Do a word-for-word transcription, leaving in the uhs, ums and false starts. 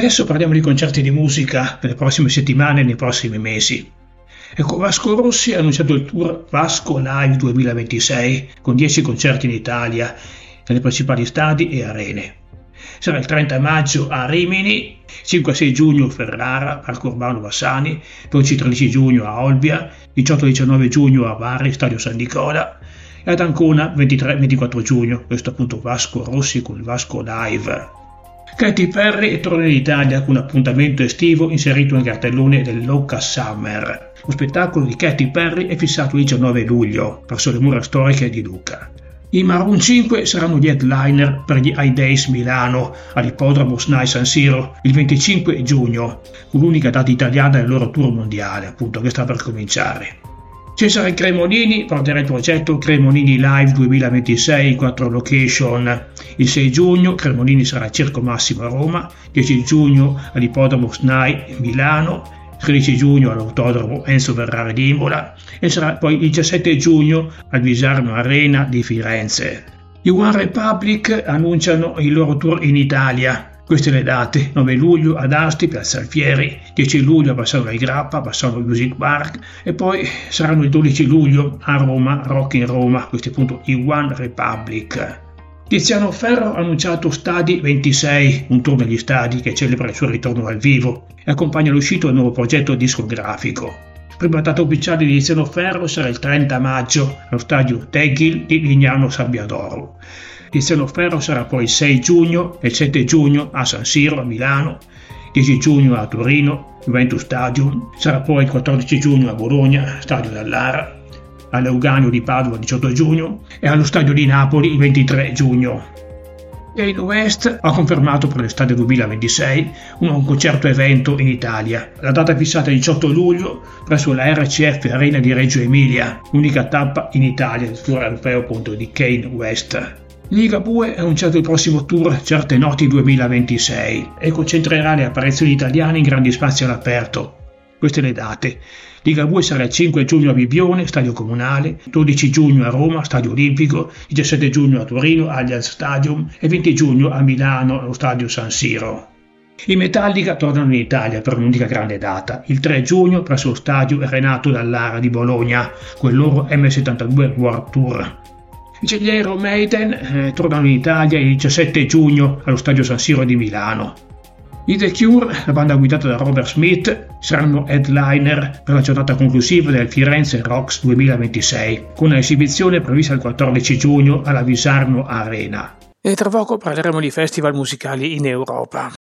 adesso parliamo di concerti di musica per le prossime settimane e nei prossimi mesi. Ecco, Vasco Rossi ha annunciato il tour Vasco Live duemilaventisei con dieci concerti in Italia, nelle principali stadi e arene. Sarà il trenta maggio a Rimini, cinque sei giugno Ferrara, Parco Urbano Bassani, dodici tredici giugno a Olbia, diciotto diciannove giugno a Bari, Stadio San Nicola, e ad Ancona ventitré ventiquattro giugno, questo appunto Vasco Rossi con il Vasco Live. Katy Perry torna in Italia con un appuntamento estivo inserito nel cartellone del Loca Summer. Lo spettacolo di Katy Perry è fissato il diciannove luglio presso le mura storiche di Lucca. I Maroon cinque saranno gli headliner per gli I Days Milano all'Ippodromo S N A I San Siro il venticinque giugno, con l'unica data italiana del loro tour mondiale, appunto, che sta per cominciare. Cesare Cremonini porterà il progetto Cremonini Live duemilaventisei in quattro location. Il sei giugno Cremonini sarà al Circo Massimo a Roma, dieci giugno all'Ippodromo S N A I Milano, tredici giugno all'Autodromo Enzo Ferrari di Imola e sarà poi il diciassette giugno al Visarno Arena di Firenze. Gli One Republic annunciano il loro tour in Italia. Queste le date: nove luglio ad Asti, Piazza Alfieri, dieci luglio a Bassano del Grappa, Bassano Music Park e poi saranno il dodici luglio a Roma, Rock in Roma, questi appunto i One Republic. Tiziano Ferro ha annunciato Stadi ventisei, un tour negli stadi che celebra il suo ritorno al vivo e accompagna l'uscita del nuovo progetto discografico. Prima data ufficiale di Tiziano Ferro sarà il trenta maggio allo stadio Tegil di Lignano Sabbiadoro. Tiziano Ferro sarà poi il sei giugno e il sette giugno a San Siro a Milano, dieci giugno a Torino, Juventus Stadium, sarà poi il quattordici giugno a Bologna, Stadio Dallara, all'Euganeo di Padova il diciotto giugno e allo Stadio di Napoli il ventitré giugno. Kanye West ha confermato per l'estate duemilaventisei un concerto evento in Italia. La data è fissata il diciotto luglio presso la R C F Arena di Reggio Emilia, l'unica tappa in Italia del tour europeo appunto di Kanye West. Ligabue ha annunciato il prossimo tour Certe Noti duemilaventisei e concentrerà le apparizioni italiane in grandi spazi all'aperto. Queste le date: Ligabue sarà il cinque giugno a Bibione, Stadio Comunale, dodici giugno a Roma, Stadio Olimpico, diciassette giugno a Torino, Allianz Stadium e venti giugno a Milano, allo Stadio San Siro. I Metallica tornano in Italia per un'unica grande data, il tre giugno presso lo Stadio Renato Dallara di Bologna, con il loro M settantadue World Tour. Gli Iron Maiden eh, tornano in Italia il diciassette giugno allo Stadio San Siro di Milano. I The Cure, la banda guidata da Robert Smith, saranno headliner per la giornata conclusiva del Firenze Rocks duemilaventisei, con un'esibizione prevista il quattordici giugno alla Visarno Arena. E tra poco parleremo di festival musicali in Europa.